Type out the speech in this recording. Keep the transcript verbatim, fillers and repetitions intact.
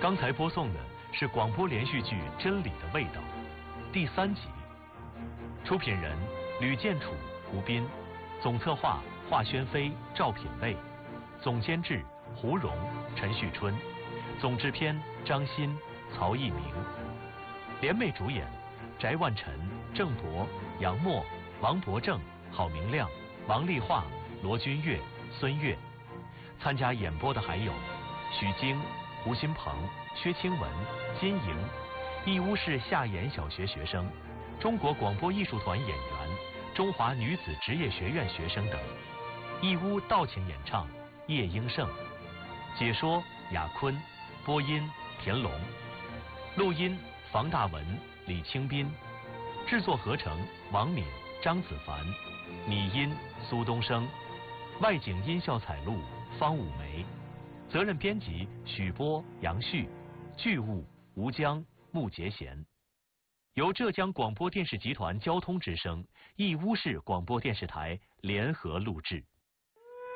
刚才播送的是广播连续剧《真理的味道》第三集，出品人吕建楚、胡斌，总策划华轩飞、赵品卫，总监制胡荣、陈旭春，总制片张欣、曹一鸣，联袂主演翟万晨、郑铎、杨默、王伯正、郝明亮、王丽华、罗君悦、孙越。参加演播的还有许晶、胡新鹏、薛清文、金莹，义乌市下岩小学学生，中国广播艺术团演员，中华女子职业学院学生等。义乌道情演唱叶英胜，解说雅坤，播音田龙，录音房大文、李清斌，制作合成王敏、张子凡，拟音苏东升，外景音效采录方武梅，责任编辑许波、杨旭，剧务吴江、穆杰贤。由浙江广播电视集团交通之声、义乌市广播电视台联合录制。